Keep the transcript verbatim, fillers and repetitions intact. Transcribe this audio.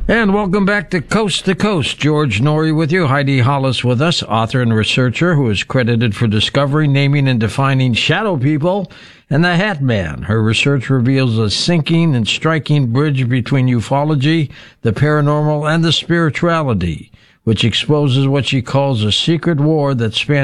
And welcome back to Coast to Coast. George Noory with you. Heidi Hollis with us, author and researcher who is credited for discovering, naming, and defining shadow people and the Hat Man. Her research reveals a sinking and striking bridge between ufology, the paranormal, and the spirituality, which exposes what she calls a secret war that spans